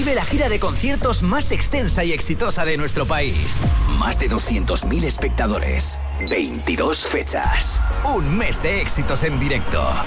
Vive la gira de conciertos más extensa y exitosa de nuestro país. Más de 200.000 espectadores. 22 fechas. Un mes de éxitos en directo.